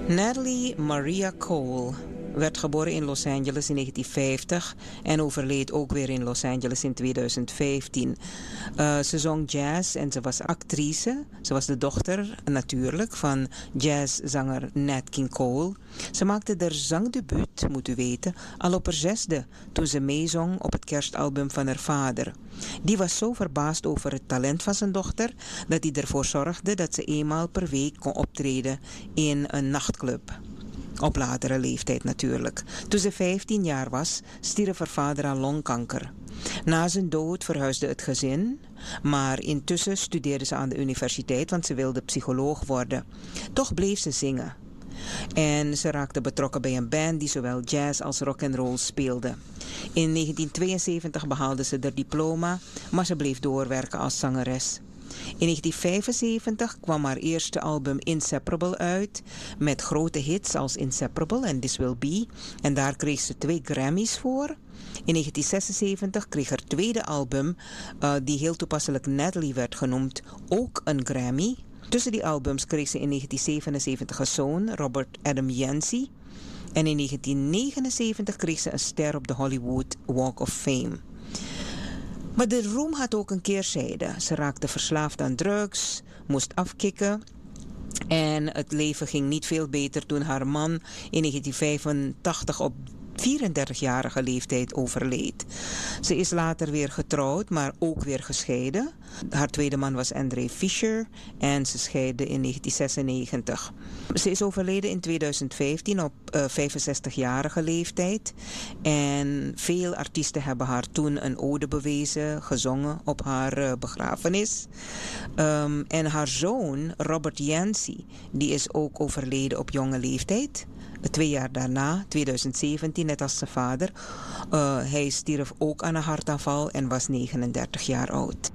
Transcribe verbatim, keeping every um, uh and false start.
Natalie Maria Cole werd geboren in Los Angeles in negentien vijftig en overleed ook weer in Los Angeles in tweeduizend vijftien. Uh, ze zong jazz en ze was actrice. Ze was de dochter natuurlijk van jazzzanger Nat King Cole. Ze maakte haar zangdebuut, moet u weten, al op haar zesde toen ze meezong op het kerstalbum van haar vader. Die was zo verbaasd over het talent van zijn dochter dat hij ervoor zorgde dat ze eenmaal per week kon optreden in een nachtclub. Op latere leeftijd natuurlijk. Toen ze vijftien jaar was, stierf haar vader aan longkanker. Na zijn dood verhuisde het gezin, maar intussen studeerde ze aan de universiteit, want ze wilde psycholoog worden. Toch bleef ze zingen. En ze raakte betrokken bij een band die zowel jazz als rock'n'roll speelde. In negentien tweeënzeventig behaalde ze haar diploma, maar ze bleef doorwerken als zangeres. In negentien vijfenzeventig kwam haar eerste album Inseparable uit, met grote hits als Inseparable en This Will Be. En daar kreeg ze twee Grammys voor. In negentien zesenzeventig kreeg haar tweede album, uh, die heel toepasselijk Natalie werd genoemd, ook een Grammy. Tussen die albums kreeg ze in negentien zevenenzeventig een zoon, Robert Adam Yancey. En in negentien negenenzeventig kreeg ze een ster op de Hollywood Walk of Fame. Maar de roem had ook een keerzijde. Ze raakte verslaafd aan drugs, moest afkicken. En het leven ging niet veel beter toen haar man in negentien vijfentachtig op vierendertigjarige leeftijd overleed. Ze is later weer getrouwd, maar ook weer gescheiden. Haar tweede man was Andre Fisher en ze scheidden in negentien zesennegentig. Ze is overleden in tweeduizend vijftien op uh, vijfenzestigjarige leeftijd. En veel artiesten hebben haar toen een ode bewezen, gezongen op haar uh, begrafenis. Um, en haar zoon, Robert Yancey, die is ook overleden op jonge leeftijd. Twee jaar daarna, tweeduizend zeventien, net als zijn vader. Uh, hij stierf ook aan een hartaanval en was negenendertig jaar oud.